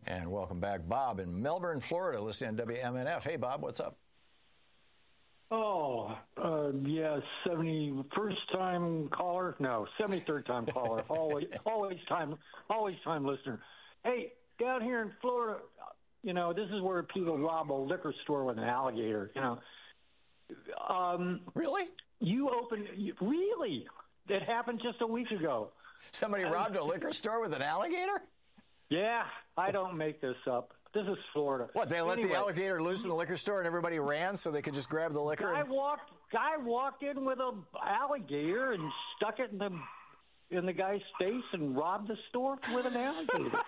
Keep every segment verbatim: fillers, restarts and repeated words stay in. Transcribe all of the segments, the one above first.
And welcome back, Bob in Melbourne, Florida, listening to W M N F. Hey, Bob, what's up? Oh, uh, yeah, seventy-first time caller? No, seventy-third time caller. always, always time, always time listener. Hey, down here in Florida, you know, this is where people rob a liquor store with an alligator, you know. Um, really? You open, you, really? That happened just a week ago. Somebody robbed a liquor store with an alligator? Yeah, I don't make this up. This is Florida. What, they let anyway, the alligator loose in the liquor store and everybody ran so they could just grab the liquor? Guy and... walked, guy walked in with an alligator and stuck it in the in the guy's face and robbed the store with an alligator.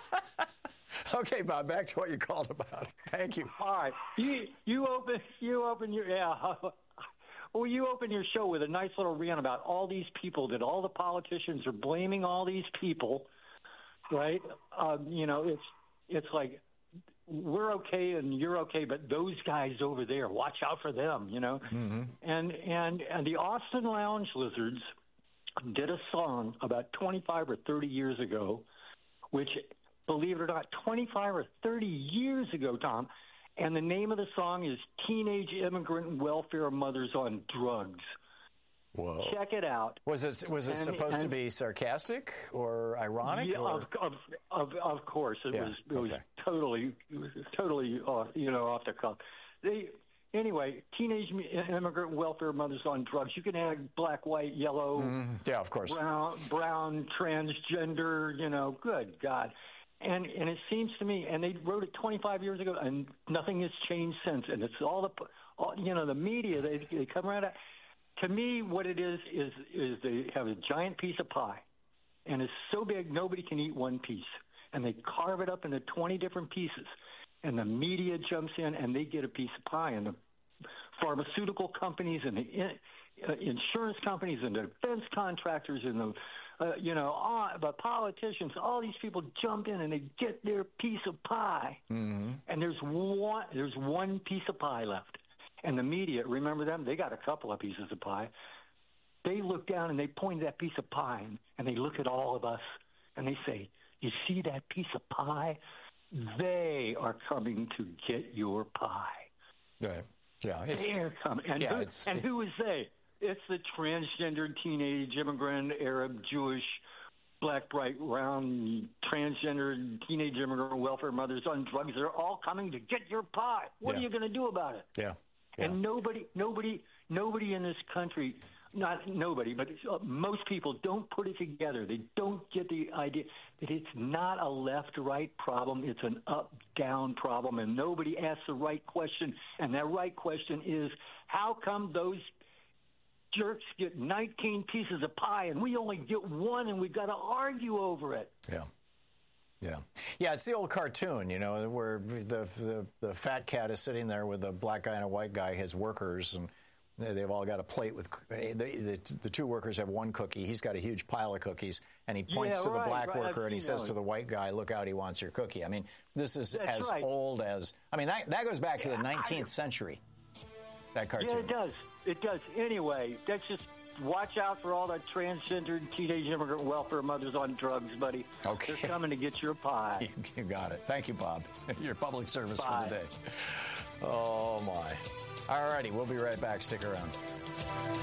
Okay, Bob, back to what you called about. Thank you. All right. You, you open, you open your, yeah. Well, you open your show with a nice little rant about all these people, that all the politicians are blaming all these people, right? Um, you know, it's it's like, we're okay and you're okay, but those guys over there, watch out for them, you know? Mm-hmm. And, and, and the Austin Lounge Lizards did a song about twenty-five or thirty years ago, which, believe it or not, twenty-five or thirty years ago, Tom, and the name of the song is Teenage Immigrant Welfare Mothers on Drugs. Whoa. Check it out. Was it was it and, supposed and, to be sarcastic or ironic? Yeah, or? Of, of of of course it yeah, was. It was okay. totally it was totally off, you know, off the cuff. They anyway, Teenage Immigrant Welfare Mothers on Drugs. You can add black, white, yellow, mm, yeah, of course, brown, brown, transgender. You know, good God. And and it seems to me, and they wrote it twenty-five years ago, and nothing has changed since. And it's all the, all, you know, the media. They they come around. At, to me, what it is is is they have a giant piece of pie, and it's so big nobody can eat one piece, and they carve it up into twenty different pieces, and the media jumps in and they get a piece of pie, and the pharmaceutical companies and the in, uh, insurance companies and the defense contractors and the uh, you know all, the politicians, all these people jump in and they get their piece of pie, mm-hmm. and there's one there's one piece of pie left. And the media, remember them? They got a couple of pieces of pie. They look down and they point at that piece of pie, and, and they look at all of us, and they say, you see that piece of pie? They are coming to get your pie. Right. Yeah. It's, They're coming. And, yeah, who, it's, and it's, who is they? It's the transgender, teenage, immigrant, Arab, Jewish, black, bright, round, transgender, teenage immigrant welfare mothers on drugs. They're all coming to get your pie. What yeah. are you going to do about it? Yeah. Yeah. And nobody, nobody, nobody in this country, not nobody, but uh, most people don't put it together. They don't get the idea that it's not a left-right problem. It's an up-down problem, and nobody asks the right question. And that right question is, how come those jerks get nineteen pieces of pie and we only get one, and we've got to argue over it? Yeah. Yeah. Yeah, it's the old cartoon, you know, where the, the the fat cat is sitting there with a black guy and a white guy, his workers, and they've all got a plate with the, the, the two workers have one cookie. He's got a huge pile of cookies, and he points yeah, to right, the black right, worker, I've and he says those. to the white guy, look out, he wants your cookie. I mean, this is That's as right. old as, I mean, that, that goes back to the nineteenth I, century, that cartoon. Yeah, it does. It does. Anyway, that's just... Watch out for all the transgender teenage immigrant welfare mothers on drugs, buddy. Okay. They're coming to get your pie. You got it. Thank you, Bob. Your public service Bye. for the day. Oh, my. All righty. We'll be right back. Stick around.